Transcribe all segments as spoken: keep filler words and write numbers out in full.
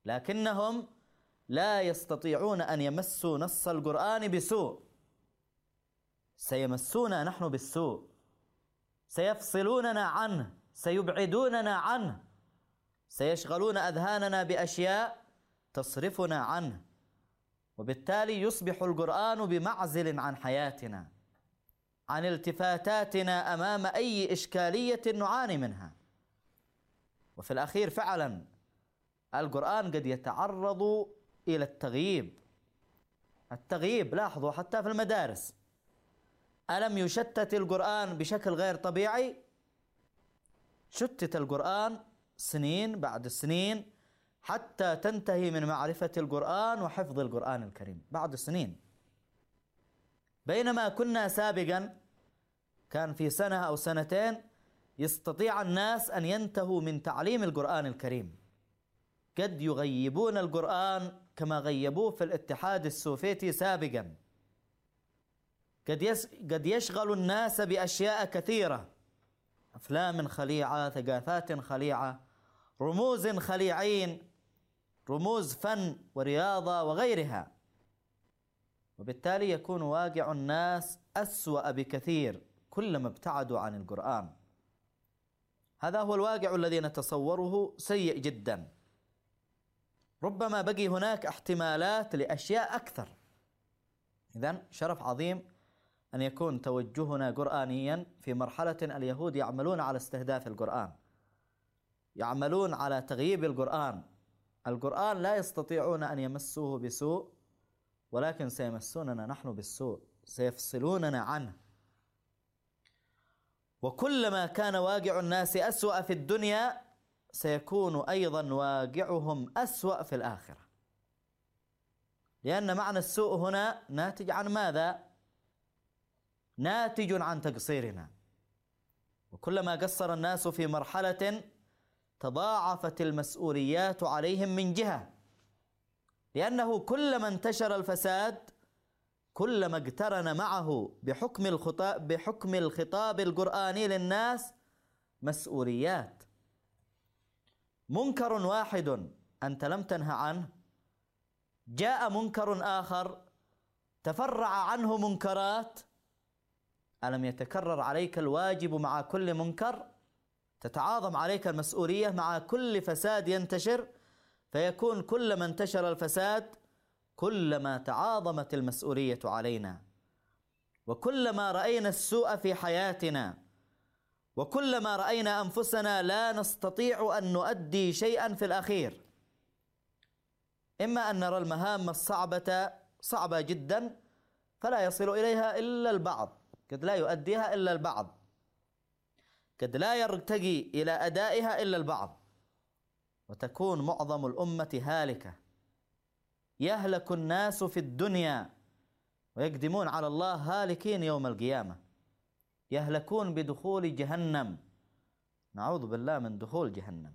لكنهم لا يستطيعون أن يمسوا نص القرآن بسوء، سيمسونا نحن بالسوء، سيفصلوننا عنه، سيبعدوننا عنه، سيشغلون أذهاننا بأشياء تصرفنا عنه، وبالتالي يصبح القرآن بمعزل عن حياتنا، عن التفاتاتنا أمام أي إشكالية نعاني منها. وفي الأخير فعلا القرآن قد يتعرض إلى التغييب. التغييب لاحظوا حتى في المدارس، ألم يشتت القرآن بشكل غير طبيعي؟ شتت القرآن سنين بعد سنين حتى تنتهي من معرفة القرآن وحفظ القرآن الكريم بعد سنين، بينما كنا سابقا كان في سنة أو سنتين يستطيع الناس أن ينتهوا من تعليم القرآن الكريم. قد يغيبون القرآن كما غيبوه في الاتحاد السوفيتي سابقا، قد يس قد يشغل الناس بأشياء كثيرة، أفلام خليعة، ثقافات خليعة، رموز خليعين، رموز فن ورياضة وغيرها، وبالتالي يكون واقع الناس أسوأ بكثير كلما ابتعدوا عن القرآن. هذا هو الواقع الذي نتصوره سيء جدا. ربما بقي هناك احتمالات لأشياء أكثر. إذن شرف عظيم أن يكون توجهنا قرآنيا في مرحلة اليهود يعملون على استهداف القرآن، يعملون على تغييب القرآن. القرآن لا يستطيعون أن يمسوه بسوء، ولكن سيمسوننا نحن بالسوء، سيفصلوننا عنه. وكلما كان واقع الناس أسوأ في الدنيا سيكون أيضا واقعهم أسوأ في الآخرة، لأن معنى السوء هنا ناتج عن ماذا؟ ناتج عن تقصيرنا. وكلما قصر الناس في مرحلة تضاعفت المسؤوليات عليهم من جهة، لأنه كلما انتشر الفساد كلما اقترن معه بحكم الخطاب, بحكم الخطاب القرآني للناس مسؤوليات. منكر واحد أنت لم تنه عنه، جاء منكر آخر تفرع عنه منكرات، ألم يتكرر عليك الواجب مع كل منكر؟ تتعاظم عليك المسؤولية مع كل فساد ينتشر، فيكون كلما انتشر الفساد كلما تعاظمت المسؤولية علينا، وكلما رأينا السوء في حياتنا، وكلما رأينا أنفسنا لا نستطيع أن نؤدي شيئا في الأخير، إما أن نرى المهام الصعبة صعبة جدا فلا يصل إليها إلا البعض، قد لا يؤديها إلا البعض، قد لا يرتقي إلى أدائها إلا البعض، وتكون معظم الأمة هالكة، يهلك الناس في الدنيا ويقدمون على الله هالكين يوم القيامة، يهلكون بدخول جهنم، نعوذ بالله من دخول جهنم.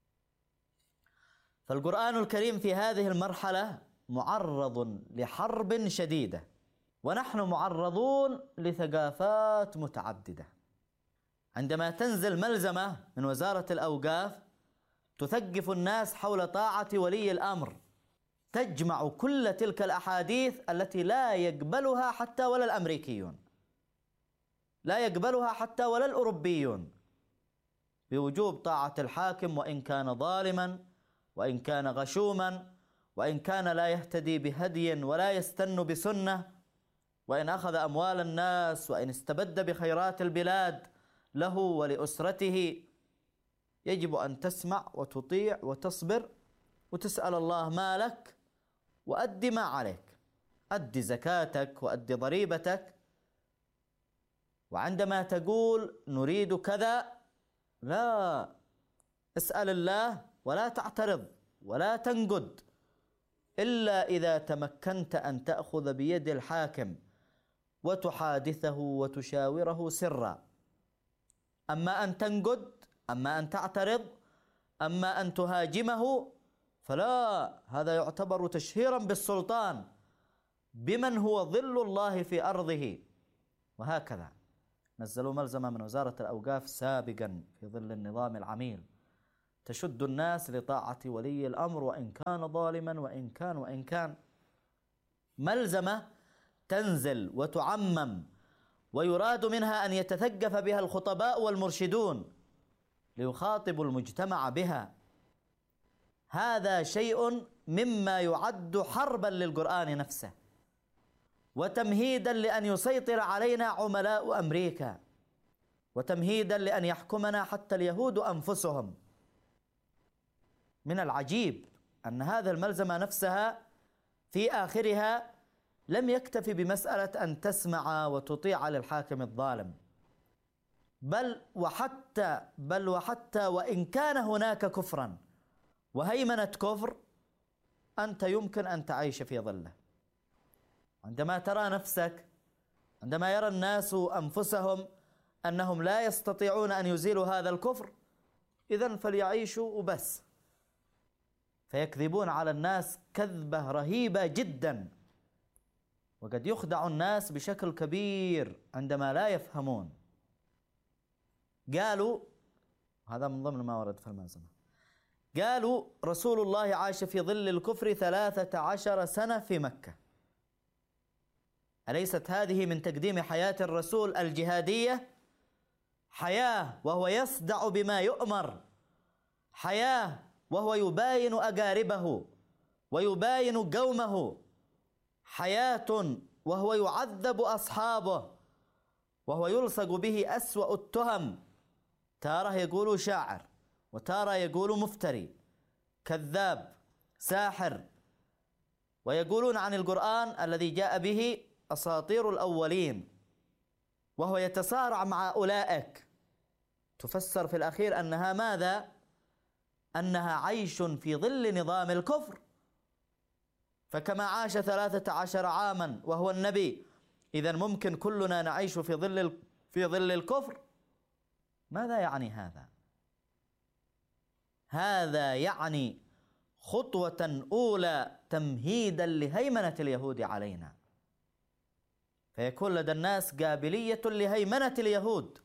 فالقرآن الكريم في هذه المرحلة معرض لحرب شديدة، ونحن معرضون لثقافات متعددة. عندما تنزل ملزمة من وزارة الأوقاف تثقف الناس حول طاعة ولي الأمر، تجمع كل تلك الأحاديث التي لا يقبلها حتى ولا الأمريكيون، لا يقبلها حتى ولا الأوروبيون، بوجوب طاعة الحاكم وإن كان ظالما، وإن كان غشوما، وإن كان لا يهتدي بهدي ولا يستن بسنة، وإن أخذ أموال الناس، وإن استبد بخيرات البلاد له ولأسرته. يجب أن تسمع وتطيع وتصبر وتسأل الله ما لك وأدي ما عليك، أدي زكاتك وأدي ضريبتك. وعندما تقول نريد كذا، لا، اسأل الله ولا تعترض ولا تنقد إلا إذا تمكنت أن تأخذ بيد الحاكم وتحادثه وتشاوره سرا. أما أن تنقد، أما أن تعترض، أما أن تهاجمه، فلا، هذا يعتبر تشهيرا بالسلطان بمن هو ظل الله في أرضه. وهكذا نزلوا ملزمة من وزارة الأوقاف سابقا في ظل النظام العميل تشد الناس لطاعة ولي الأمر وإن كان ظالما وإن كان وإن كان. ملزمة تنزل وتعمم ويراد منها أن يتثقف بها الخطباء والمرشدون ليخاطبوا المجتمع بها. هذا شيء مما يعد حربا للقرآن نفسه وتمهيدا لأن يسيطر علينا عملاء أمريكا وتمهيدا لأن يحكمنا حتى اليهود أنفسهم. من العجيب أن هذا الملزمة نفسها في آخرها لم يكتفي بمسألة أن تسمع وتطيع للحاكم الظالم، بل وحتى بل وحتى وإن كان هناك كفرا وهيمنة كفر أنت يمكن أن تعيش في ظله. عندما ترى نفسك، عندما يرى الناس أنفسهم أنهم لا يستطيعون أن يزيلوا هذا الكفر، إذن فليعيشوا وبس، فيكذبون على الناس كذبة رهيبة جدا، وقد يخدع الناس بشكل كبير عندما لا يفهمون. قالوا، هذا من ضمن ما ورد في الملزمة، قالوا رسول الله عاش في ظل الكفر ثلاثة عشر سنة في مكة. أليست هذه من تقديم حياة الرسول الجهادية؟ حياة وهو يصدع بما يؤمر، حياة وهو يباين أقاربه ويباين قومه، حياة وهو يعذب أصحابه وهو يلصق به أسوأ التهم، تارة يقول شاعر وتارة يقول مفتري كذاب ساحر، ويقولون عن القرآن الذي جاء به أساطير الأولين، وهو يتصارع مع أولئك. تفسر في الأخير أنها ماذا؟ أنها عيش في ظل نظام الكفر. فكما عاش ثلاثة عشر عاما وهو النبي، إذن ممكن كلنا نعيش في ظل في ظل الكفر. ماذا يعني هذا؟ هذا يعني خطوة أولى تمهيدا لهيمنة اليهود علينا، فيكون لدى الناس قابلية لهيمنة اليهود،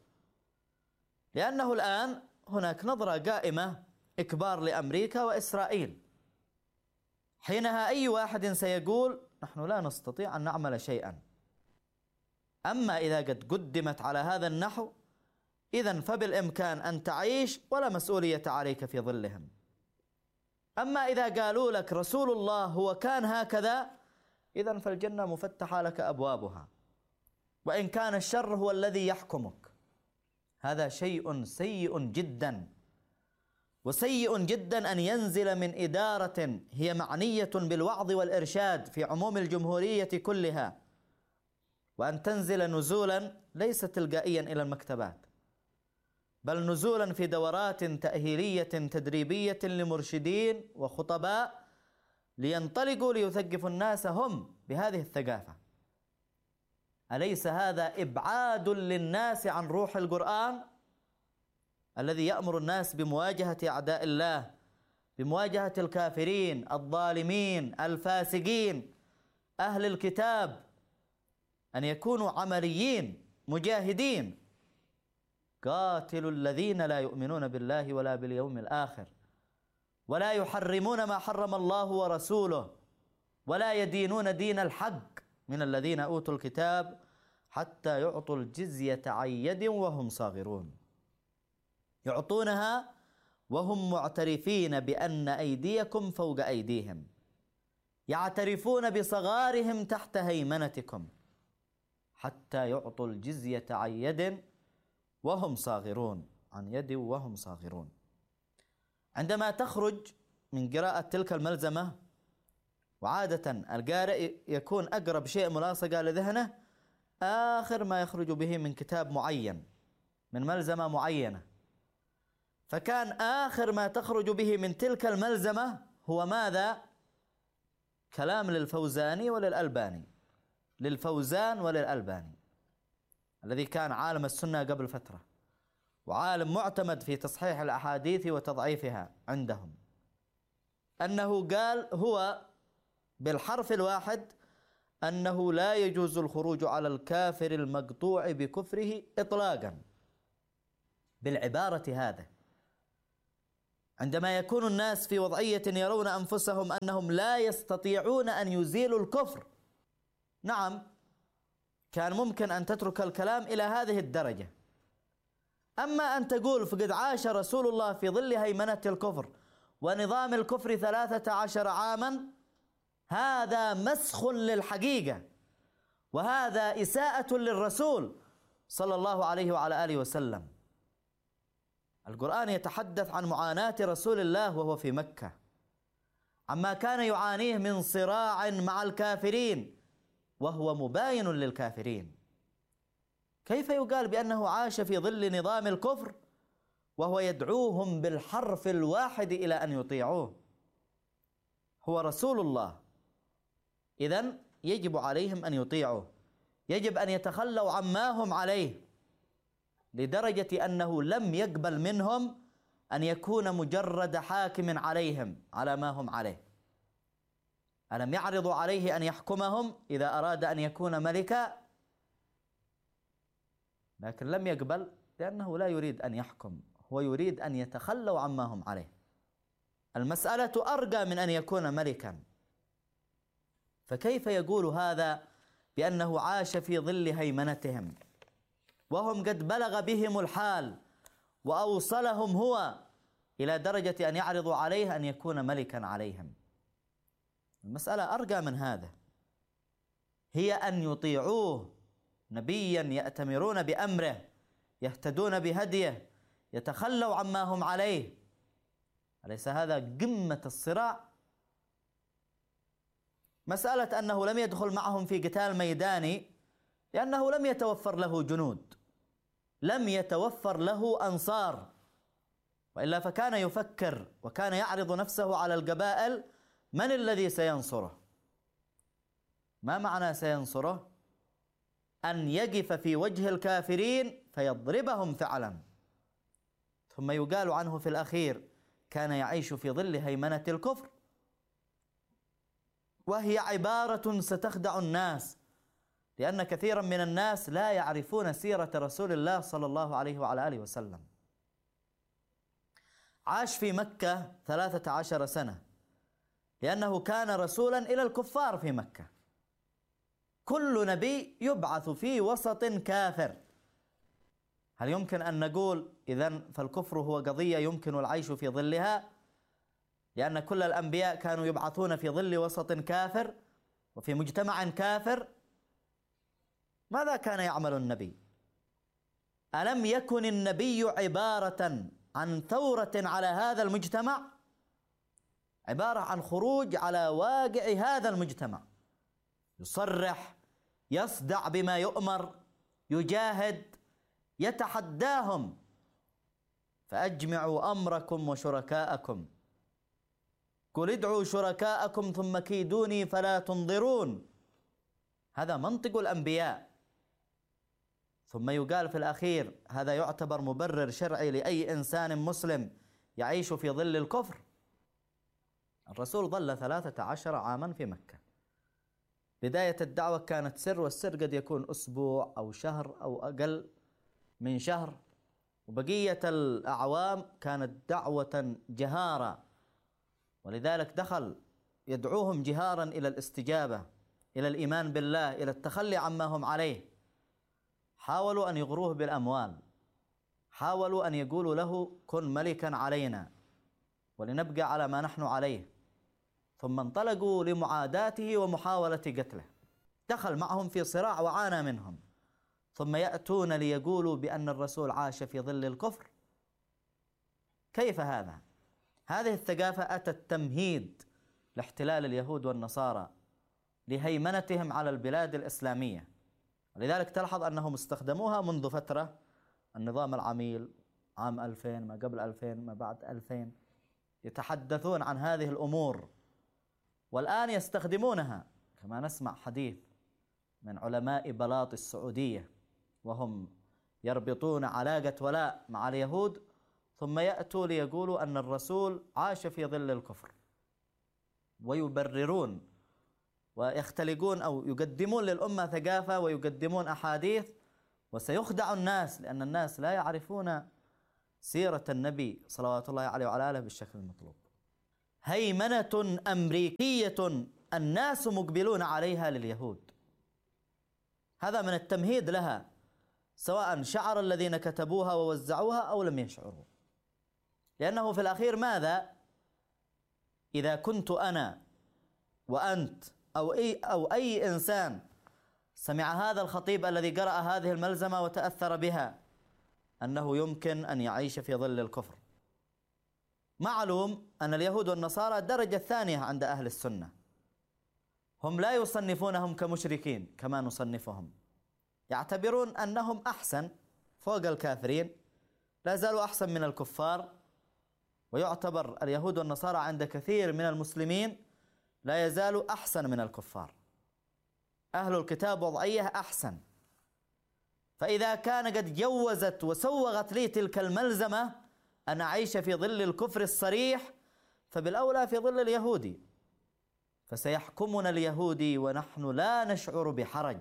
لأنه الآن هناك نظرة قائمة إكبار لأمريكا وإسرائيل. حينها أي واحد سيقول نحن لا نستطيع أن نعمل شيئا. أما إذا قد قدمت على هذا النحو، إذن فبالإمكان أن تعيش ولا مسؤولية عليك في ظلهم. أما إذا قالوا لك رسول الله هو كان هكذا، إذن فالجنة مفتحة لك أبوابها، وإن كان الشر هو الذي يحكمك. هذا شيء سيء جدا، وسيء جدا أن ينزل من إدارة هي معنية بالوعظ والإرشاد في عموم الجمهورية كلها، وأن تنزل نزولا ليس تلقائيا إلى المكتبات، بل نزولا في دورات تأهيلية تدريبية لمرشدين وخطباء لينطلقوا ليثقفوا الناس هم بهذه الثقافة. أليس هذا إبعاد للناس عن روح القرآن الذي يأمر الناس بمواجهة أعداء الله، بمواجهة الكافرين الظالمين الفاسقين أهل الكتاب، أن يكونوا عمليين مجاهدين؟ قاتلوا الذين لا يؤمنون بالله ولا باليوم الآخر ولا يحرمون ما حرم الله ورسوله ولا يدينون دين الحق من الذين أوتوا الكتاب حتى يعطوا الجزية عن يد وهم صاغرون. يعطونها وهم معترفين بأن أيديكم فوق أيديهم، يعترفون بصغارهم تحت هيمنتكم حتى يعطوا الجزية عن يد وهم صاغرون، عن يد وهم صاغرون. عندما تخرج من قراءة تلك الملزمة، وعادة القارئ يكون أقرب شيء ملاصقة لذهنه آخر ما يخرج به من كتاب معين، من ملزمة معينة، فكان آخر ما تخرج به من تلك الملزمة هو ماذا؟ كلام للفوزاني وللألباني، للفوزان وللألباني الذي كان عالم السنة قبل فترة وعالم معتمد في تصحيح الأحاديث وتضعيفها عندهم، أنه قال هو بالحرف الواحد أنه لا يجوز الخروج على الكافر المقطوع بكفره إطلاقا، بالعبارة هذا. عندما يكون الناس في وضعية يرون أنفسهم أنهم لا يستطيعون أن يزيلوا الكفر، نعم كان ممكن أن تترك الكلام إلى هذه الدرجة. أما أن تقول فقد عاش رسول الله في ظل هيمنة الكفر ونظام الكفر ثلاثة عشر عاما، هذا مسخ للحقيقة، وهذا إساءة للرسول صلى الله عليه وعلى آله وسلم. القرآن يتحدث عن معاناة رسول الله وهو في مكة، عما كان يعانيه من صراع مع الكافرين وهو مباين للكافرين. كيف يقال بأنه عاش في ظل نظام الكفر وهو يدعوهم بالحرف الواحد إلى أن يطيعوه؟ هو رسول الله، إذن يجب عليهم أن يطيعوه، يجب أن يتخلوا عما هم عليه، لدرجة أنه لم يقبل منهم أن يكون مجرد حاكم عليهم على ما هم عليه. ألم يعرضوا عليه أن يحكمهم إذا أراد أن يكون ملكا؟ لكن لم يقبل، لأنه لا يريد أن يحكم، هو يريد أن يتخلوا عما هم عليه. المسألة أرقى من أن يكون ملكا. فكيف يقول هذا بأنه عاش في ظل هيمنتهم وهم قد بلغ بهم الحال وأوصلهم هو إلى درجة أن يعرضوا عليه أن يكون ملكا عليهم؟ المسألة أرقى من هذا، هي أن يطيعوه نبيا يأتمرون بأمره، يهتدون بهديه، يتخلوا عما هم عليه. أليس هذا قمة الصراع؟ مسألة أنه لم يدخل معهم في قتال ميداني لأنه لم يتوفر له جنود، لم يتوفر له أنصار، وإلا فكان يفكر وكان يعرض نفسه على القبائل من الذي سينصره. ما معنى سينصره؟ أن يقف في وجه الكافرين فيضربهم فعلا. ثم يقال عنه في الأخير كان يعيش في ظل هيمنة الكفر، وهي عبارة ستخدع الناس، لأن كثيرا من الناس لا يعرفون سيرة رسول الله صلى الله عليه وعلى آله وسلم. عاش في مكة ثلاثة عشر سنة لأنه كان رسولا إلى الكفار في مكة. كل نبي يبعث في وسط كافر. هل يمكن أن نقول إذن فالكفر هو قضية يمكن العيش في ظلها؟ لأن كل الأنبياء كانوا يبعثون في ظل وسط كافر وفي مجتمع كافر. ماذا كان يعمل النبي؟ ألم يكن النبي عبارة عن ثورة على هذا المجتمع؟ عبارة عن خروج على واقع هذا المجتمع، يصرح، يصدع بما يؤمر، يجاهد، يتحداهم: فأجمعوا أمركم وشركاءكم، قل ادعوا شركاءكم ثم كيدوني فلا تنظرون. هذا منطق الأنبياء. ثم يقال في الأخير هذا يعتبر مبرر شرعي لأي إنسان مسلم يعيش في ظل الكفر. الرسول ظل ثلاثة عشر عاما في مكة. بداية الدعوة كانت سر، والسر قد يكون أسبوع أو شهر أو أقل من شهر، وبقية الأعوام كانت دعوة جهارة، ولذلك دخل يدعوهم جهارا إلى الاستجابة، إلى الإيمان بالله، إلى التخلي عما هم عليه. حاولوا أن يغروه بالأموال، حاولوا أن يقولوا له كن ملكا علينا ولنبقى على ما نحن عليه، ثم انطلقوا لمعاداته ومحاولة قتله. دخل معهم في صراع وعانى منهم، ثم يأتون ليقولوا بأن الرسول عاش في ظل الكفر. كيف هذا؟ هذه الثقافة أتت تمهيد لاحتلال اليهود والنصارى، لهيمنتهم على البلاد الإسلامية. ولذلك تلحظ أنهم استخدموها منذ فترة، النظام العميل عام ألفين، ما قبل ألفين، ما بعد ألفين، يتحدثون عن هذه الأمور، والآن يستخدمونها. كما نسمع حديث من علماء بلاط السعودية وهم يربطون علاقة ولاء مع اليهود، ثم يأتوا ليقولوا أن الرسول عاش في ظل الكفر، ويبررون ويختلقون أو يقدمون للأمة ثقافة ويقدمون أحاديث، وسيخدع الناس، لأن الناس لا يعرفون سيرة النبي صلوات الله عليه وعلى آله بالشكل المطلوب. هيمنة أمريكية الناس مقبلون عليها لليهود، هذا من التمهيد لها، سواء شعر الذين كتبوها ووزعوها أو لم يشعروا. لأنه في الأخير ماذا؟ إذا كنت أنا وأنت أو أي, أو أي إنسان سمع هذا الخطيب الذي قرأ هذه الملزمة وتأثر بها أنه يمكن أن يعيش في ظل الكفر. معلوم أن اليهود والنصارى الدرجة الثانية عند أهل السنة، هم لا يصنفونهم كمشركين كما نصنفهم، يعتبرون أنهم أحسن فوق الكافرين، لا زالوا أحسن من الكفار، ويعتبر اليهود والنصارى عند كثير من المسلمين لا يزالوا أحسن من الكفار. أهل الكتاب وضعية أحسن. فإذا كان قد جوزت وسوغت لي تلك الملزمة أن أعيش في ظل الكفر الصريح، فبالأولى في ظل اليهودي، فسيحكمنا اليهودي ونحن لا نشعر بحرج.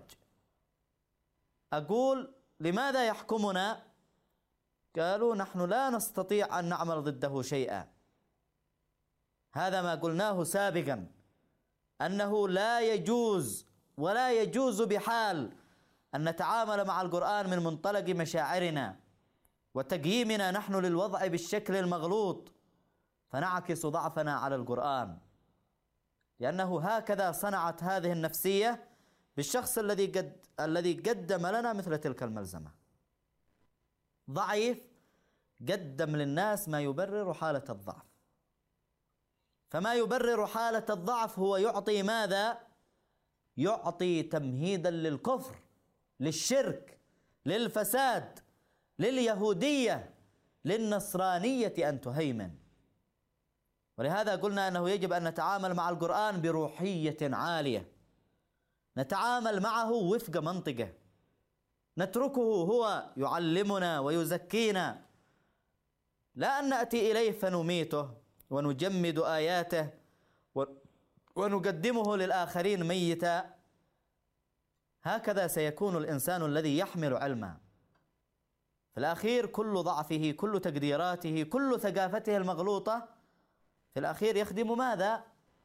أقول لماذا يحكمنا؟ قالوا نحن لا نستطيع أن نعمل ضده شيئا. هذا ما قلناه سابقا، أنه لا يجوز ولا يجوز بحال أن نتعامل مع القرآن من منطلق مشاعرنا وتقييمنا نحن للوضع بالشكل المغلوط فنعكس ضعفنا على القرآن، لأنه هكذا صنعت هذه النفسية بالشخص الذي قد الذي قدم لنا مثل تلك الملزمة. ضعيف قدم للناس ما يبرر حالة الضعف، فما يبرر حالة الضعف هو يعطي ماذا؟ يعطي تمهيدا للكفر، للشرك، للفساد، لليهودية، للنصرانية أن تهيمن. ولهذا قلنا أنه يجب أن نتعامل مع القرآن بروحية عالية، نتعامل معه وفق منطقه، نتركه هو يعلمنا ويزكينا، لا أن نأتي إليه فنميته ونجمد آياته ونقدمه للآخرين ميتا. هكذا سيكون الإنسان الذي يحمل علما. في الأخير كل ضعفه، كل تقديراته، كل ثقافته المغلوطة في الأخير يخدم ماذا؟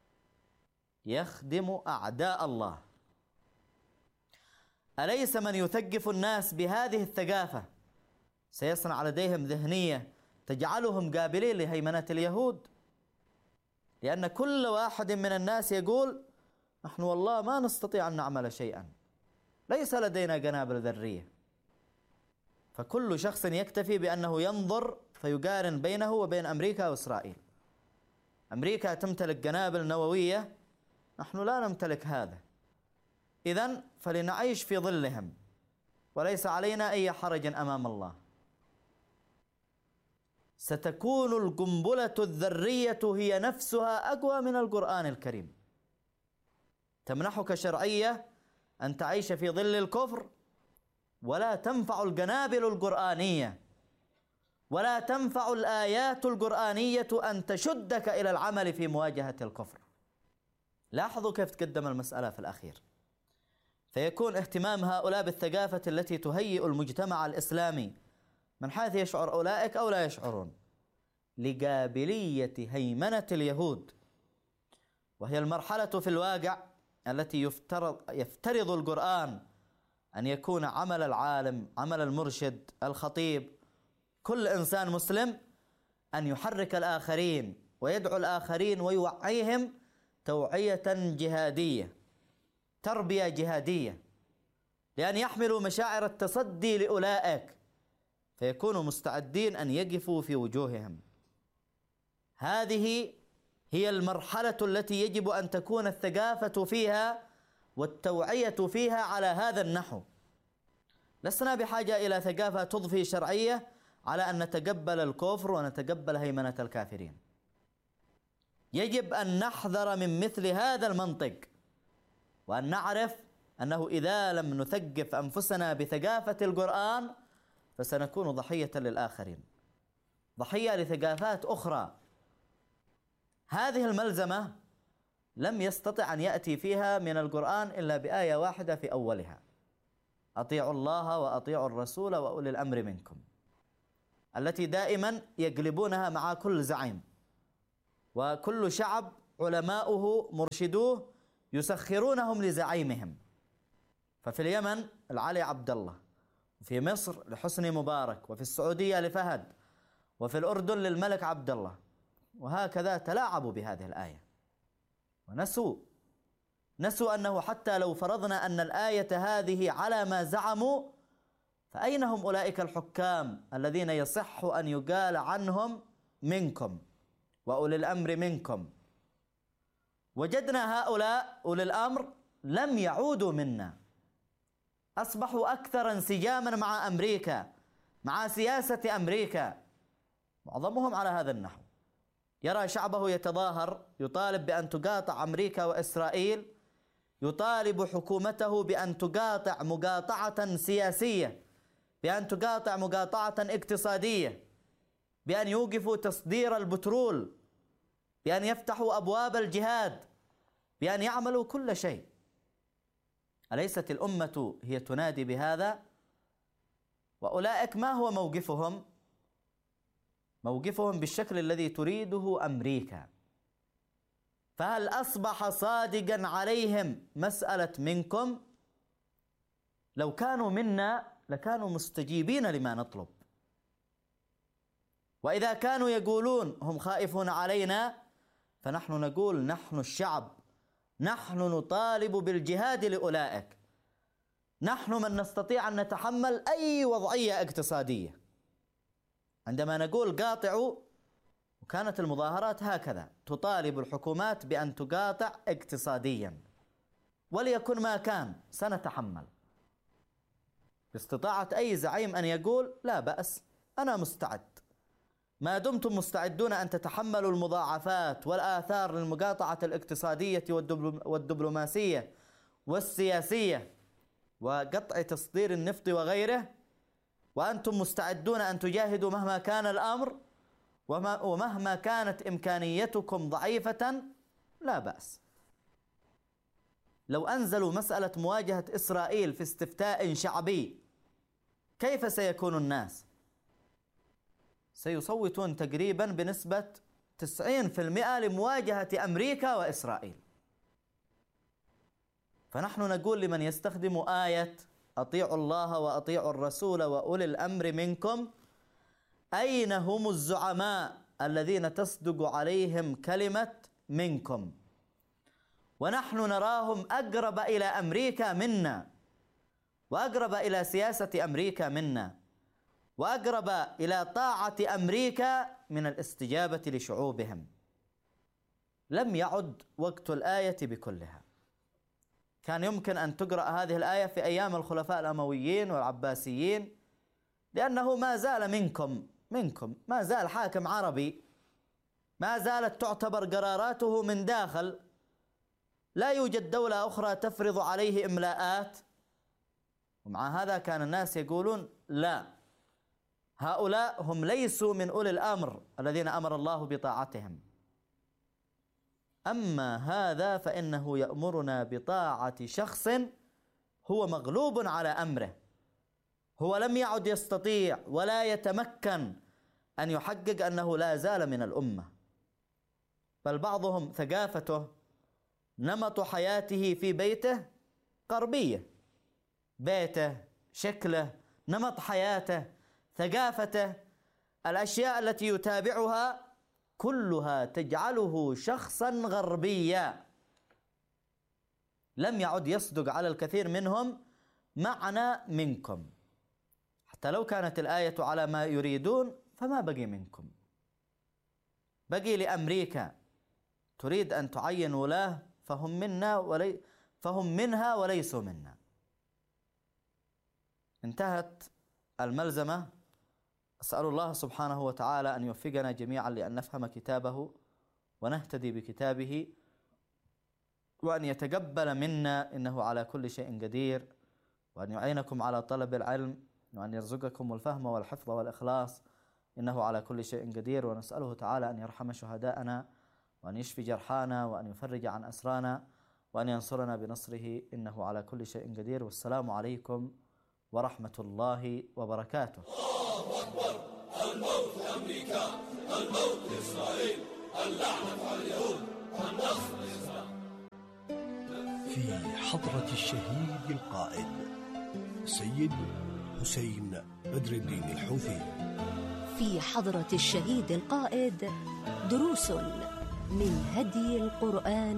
يخدم أعداء الله. أليس من يثقف الناس بهذه الثقافة سيصنع لديهم ذهنية تجعلهم قابلين لهيمنة اليهود؟ لأن كل واحد من الناس يقول نحن والله ما نستطيع أن نعمل شيئا، ليس لدينا قنابل ذرية. فكل شخص يكتفي بأنه ينظر فيقارن بينه وبين أمريكا وإسرائيل. أمريكا تمتلك قنابل نووية، نحن لا نمتلك هذا، إذن فلنعيش في ظلهم وليس علينا أي حرج أمام الله. ستكون القنبلة الذرية هي نفسها أقوى من القرآن الكريم، تمنحك شرعية أن تعيش في ظل الكفر، ولا تنفع القنابل القرآنية ولا تنفع الآيات القرآنية أن تشدك إلى العمل في مواجهة الكفر. لاحظوا كيف تقدم المسألة في الأخير. فيكون اهتمام هؤلاء بالثقافة التي تهيئ المجتمع الإسلامي من حيث يشعر أولئك أو لا يشعرون لقابلية هيمنة اليهود، وهي المرحلة في الواقع التي يفترض, يفترض القرآن أن يكون عمل العالم، عمل المرشد، الخطيب، كل إنسان مسلم أن يحرك الآخرين ويدعو الآخرين ويوعيهم توعية جهادية، تربية جهادية، لأن يحملوا مشاعر التصدي لأولئك فيكونوا مستعدين أن يقفوا في وجوههم. هذه هي المرحلة التي يجب أن تكون الثقافة فيها والتوعية فيها على هذا النحو. لسنا بحاجة إلى ثقافة تضفي شرعية على أن نتقبل الكفر ونتقبل هيمنة الكافرين. يجب أن نحذر من مثل هذا المنطق، وأن نعرف أنه إذا لم نثقف أنفسنا بثقافة القرآن فسنكون ضحية للآخرين، ضحية لثقافات أخرى. هذه الملزمة لم يستطع أن يأتي فيها من القرآن إلا بآية واحدة في أولها: أطيعوا الله وأطيعوا الرسول وأولي الأمر منكم. التي دائما يقلبونها مع كل زعيم، وكل شعب علماؤه مرشدوه يسخرونهم لزعيمهم. ففي اليمن العلي عبد الله، وفي مصر لحسني مبارك، وفي السعودية لفهد، وفي الأردن للملك عبد الله، وهكذا تلاعبوا بهذه الآية ونسوا نسوا أنه حتى لو فرضنا أن الآية هذه على ما زعموا، فأين هم أولئك الحكام الذين يصح أن يقال عنهم منكم وأولي الأمر منكم؟ وجدنا هؤلاء أولي الأمر لم يعودوا منا، أصبحوا أكثر انسجاما مع أمريكا، مع سياسة أمريكا. معظمهم على هذا النحو، يرى شعبه يتظاهر يطالب بأن تقاطع أمريكا وإسرائيل، يطالب حكومته بأن تقاطع مقاطعة سياسية، بأن تقاطع مقاطعة اقتصادية، بأن يوقفوا تصدير البترول، بأن يفتحوا أبواب الجهاد، بأن يعملوا كل شيء. أليست الأمة هي تنادي بهذا؟ وأولئك ما هو موقفهم؟ موقفهم بالشكل الذي تريده أمريكا. فهل أصبح صادقا عليهم مسألة منكم؟ لو كانوا منا لكانوا مستجيبين لما نطلب. وإذا كانوا يقولون هم خائفون علينا، فنحن نقول نحن الشعب، نحن نطالب بالجهاد لأولئك، نحن من نستطيع أن نتحمل أي وضعية اقتصادية. عندما نقول قاطعوا، وكانت المظاهرات هكذا تطالب الحكومات بأن تقاطع اقتصاديا، وليكن ما كان سنتحمل. باستطاعة أي زعيم أن يقول لا بأس، أنا مستعد، ما دمتم مستعدون أن تتحملوا المضاعفات والآثار للمقاطعة الاقتصادية والدبلوماسية والسياسية وقطع تصدير النفط وغيره، وأنتم مستعدون أن تجاهدوا مهما كان الأمر ومهما كانت إمكانيتكم ضعيفة، لا بأس. لو أنزلوا مسألة مواجهة إسرائيل في استفتاء شعبي، كيف سيكون الناس؟ سيصوتون تقريبا بنسبة تسعين بالمئة لمواجهة أمريكا وإسرائيل. فنحن نقول لمن يستخدم آية أطيعوا الله وأطيعوا الرسول وأولي الأمر منكم، أين هم الزعماء الذين تصدق عليهم كلمة منكم؟ ونحن نراهم أقرب إلى أمريكا منا، وأقرب إلى سياسة أمريكا منا، وأقرب إلى طاعة أمريكا من الاستجابة لشعوبهم. لم يعد وقت الآية بكلها. كان يمكن أن تقرأ هذه الآية في أيام الخلفاء الأمويين والعباسيين، لأنه ما زال منكم منكم ما زال حاكم عربي، ما زالت تعتبر قراراته من داخل، لا يوجد دولة أخرى تفرض عليه إملاءات. ومع هذا كان الناس يقولون لا، هؤلاء هم ليسوا من أولي الأمر الذين أمر الله بطاعتهم. أما هذا فإنه يأمرنا بطاعة شخص هو مغلوب على أمره، هو لم يعد يستطيع ولا يتمكن أن يحقق أنه لا زال من الأمة، بل بعضهم ثقافته، نمط حياته في بيته غربية، بيته، شكله، نمط حياته، ثقافته، الأشياء التي يتابعها كلها تجعله شخصا غربيا. لم يعد يصدق على الكثير منهم معنى منكم. حتى لو كانت الآية على ما يريدون فما بقي منكم، بقي لأمريكا تريد أن تعين ولاة فهم منا ولي فهم منها وليسوا منا. انتهت الملزمة. أسأل الله سبحانه وتعالى أن يوفقنا جميعا لأن نفهم كتابه ونهتدي بكتابه، وأن يتقبل منا إنه على كل شيء قدير، وأن يعينكم على طلب العلم، وأن يرزقكم الفهم والحفظ والإخلاص إنه على كل شيء قدير. ونسأله تعالى أن يرحم شهداءنا، وأن يشفي جرحانا، وأن يفرج عن أسرانا، وأن ينصرنا بنصره إنه على كل شيء قدير. والسلام عليكم ورحمة الله وبركاته. الموت لأمريكا، الموت لإسرائيل، اللعنة على اليهود، النصر لإسرائيل. في حضرة الشهيد القائد السيد حسين بدر الدين الحوثي. في حضرة الشهيد القائد دروس من هدي القرآن